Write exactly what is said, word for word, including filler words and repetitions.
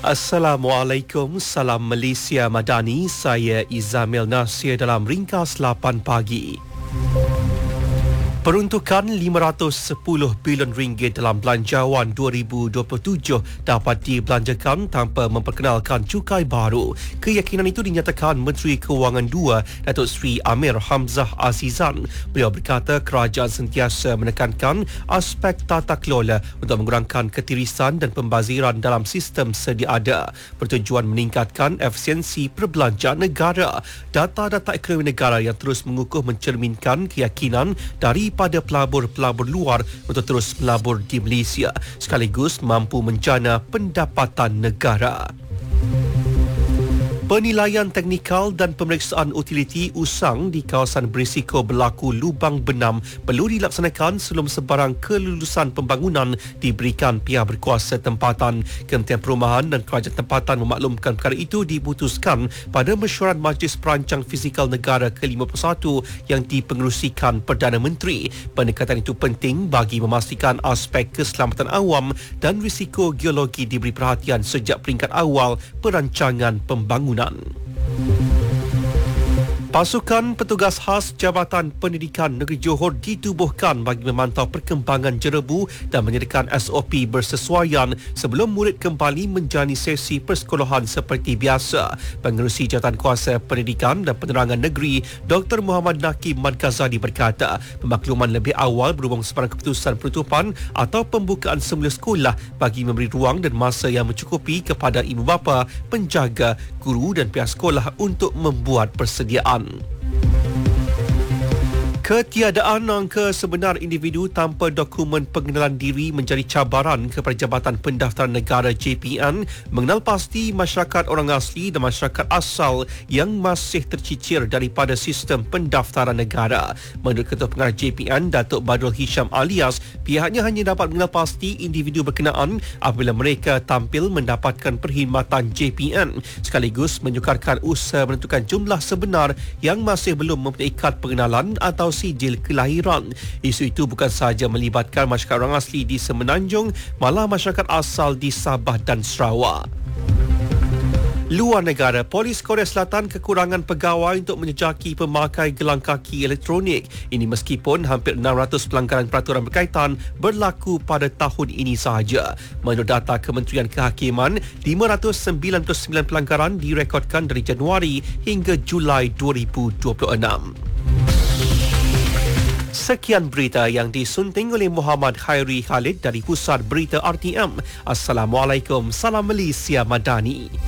Assalamualaikum, salam Malaysia Madani. Saya Izamil Nasir dalam ringkas lapan pagi. Peruntukan lima ratus sepuluh bilion ringgit dalam belanjawan dua ribu dua puluh tujuh dapat dibelanjakan tanpa memperkenalkan cukai baru. Keyakinan itu dinyatakan Menteri Kewangan dua, Datuk Seri Amir Hamzah Azizan. Beliau berkata kerajaan sentiasa menekankan aspek tata kelola untuk mengurangkan ketirisan dan pembaziran dalam sistem sedia ada, bertujuan meningkatkan efisiensi perbelanjaan negara. Data-data ekonomi negara yang terus mengukuh mencerminkan keyakinan dari pada pelabur-pelabur luar untuk terus melabur di Malaysia sekaligus mampu menjana pendapatan negara. Penilaian teknikal dan pemeriksaan utiliti usang di kawasan berisiko berlaku lubang benam perlu dilaksanakan sebelum sebarang kelulusan pembangunan diberikan pihak berkuasa tempatan. Kementerian Perumahan dan Kerajaan Tempatan memaklumkan perkara itu diputuskan pada mesyuarat Majlis Perancang Fizikal Negara ke lima puluh satu yang dipengerusikan Perdana Menteri. Pendekatan itu penting bagi memastikan aspek keselamatan awam dan risiko geologi diberi perhatian sejak peringkat awal perancangan pembangunan. Pasukan petugas khas Jabatan Pendidikan Negeri Johor ditubuhkan bagi memantau perkembangan jerebu dan menyediakan S O P bersesuaian sebelum murid kembali menjalani sesi persekolahan seperti biasa. Pengerusi Jawatan Kuasa Pendidikan dan Penerangan Negeri, Doktor Muhammad Naqib Mat Ghazali berkata, pemakluman lebih awal berhubung sebarang keputusan penutupan atau pembukaan semula sekolah bagi memberi ruang dan masa yang mencukupi kepada ibu bapa, penjaga, guru dan pihak sekolah untuk membuat persediaan. Ketiadaan angka sebenar individu tanpa dokumen pengenalan diri menjadi cabaran kepada Jabatan Pendaftaran Negara J P N mengenal pasti masyarakat orang asli dan masyarakat asal yang masih tercicir daripada sistem pendaftaran negara. Menurut Ketua Pengarah J P N, Datuk Badrul Hisham alias, pihaknya hanya dapat mengenal pasti individu berkenaan apabila mereka tampil mendapatkan perkhidmatan J P N, sekaligus menyukarkan usaha menentukan jumlah sebenar yang masih belum mempunyai kad pengenalan atau sijil kelahiran. Isu itu bukan sahaja melibatkan masyarakat orang asli di Semenanjung, malah masyarakat asal di Sabah dan Sarawak. Luar negara, Polis Korea Selatan kekurangan pegawai untuk menjejaki pemakai gelang kaki elektronik. Ini meskipun hampir enam ratus pelanggaran peraturan berkaitan berlaku pada tahun ini sahaja. Menurut data Kementerian Kehakiman, lima ratus sembilan puluh sembilan pelanggaran direkodkan dari Januari hingga Julai dua ribu dua puluh enam. Sekian berita yang disunting oleh Muhammad Khairi Khalid dari Pusat Berita R T M. Assalamualaikum, salam Malaysia Madani.